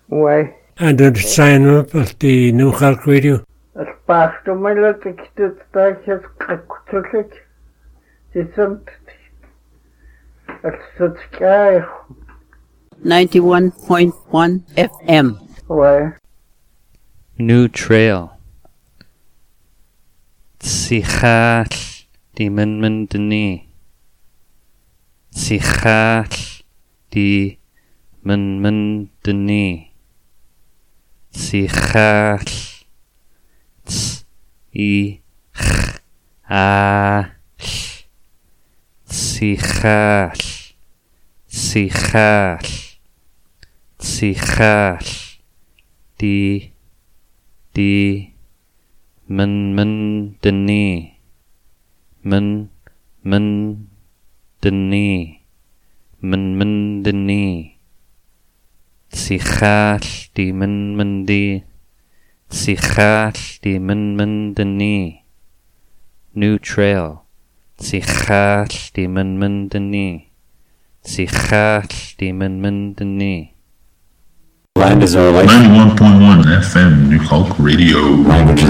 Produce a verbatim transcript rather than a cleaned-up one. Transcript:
Why? And then sign up at the New Cork Radio. As past my little kid that has cracked it's a sky. ninety-one point one F M. Why? New Trail. Sichal di min min dini. Sichal di min min dini. Sichal ts I ch a Sichal Sichal Sichal di di min min dini min min dini min min dini Sichal di min min di Sichal di min min dini New Trail Sichal di min min dini Sichal di min min dini Land is our life. ninety-one point one F M New Cork Radio. Language